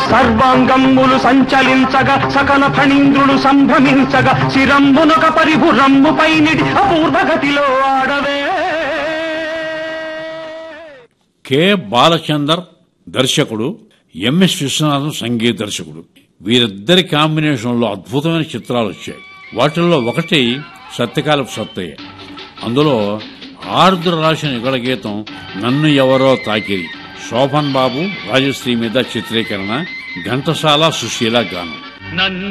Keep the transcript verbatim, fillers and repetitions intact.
సర్వాంగమ్ములు సంచలించగా సకల ఫణీంద్రులు సంభ్రమించగా శిరంబునొక పరిభురమ్ముపై నిడి అపూర్వగతిలో ఆడవే. కె బాలచందర్ దర్శకుడు, ఎంఎస్ విశ్వనాథన్ సంగీత దర్శకుడు. వీరిద్దరి కాంబినేషన్లో అద్భుతమైన చిత్రాలు వచ్చాయి. వాటిల్లో ఒకటి సత్యకాలపు సత్తయ్య. అందులో ఆరుద్ర రాసిన యుగళ గీతం నన్ను ఎవరో తాకిరి, శోభన్ బాబు రాజశ్రీ మీద చిత్రీకరణ, ఘంటసాల సుశీల గానం.